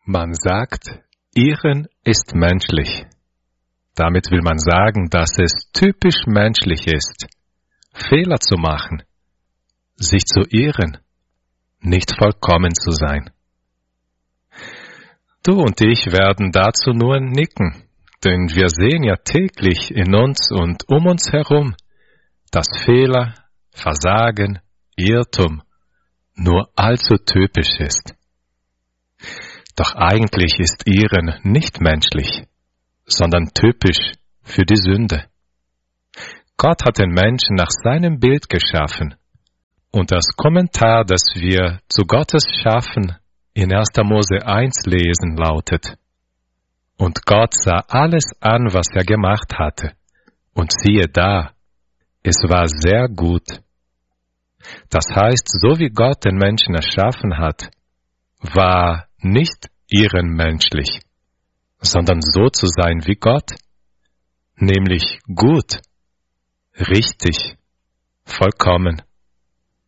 Man sagt, Irren ist menschlich. Damit will man sagen, dass es typisch menschlich ist, Fehler zu machen, sich zu irren, nicht vollkommen zu sein. Du und ich werden dazu nur nicken, denn wir sehen ja täglich in uns und um uns herum, dass Fehler, Versagen, Irrtum nur allzu typisch ist. Doch eigentlich ist Irren nicht menschlich, sondern typisch für die Sünde. Gott hat den Menschen nach seinem Bild geschaffen, und das Kommentar, das wir zu Gottes Schaffen in 1. Mose 1 lesen, lautet: Und Gott sah alles an, was er gemacht hatte, und siehe da, es war sehr gut. Das heißt, so wie Gott den Menschen erschaffen hat, war nicht irrenmenschlich, sondern so zu sein wie Gott, nämlich gut, richtig, vollkommen.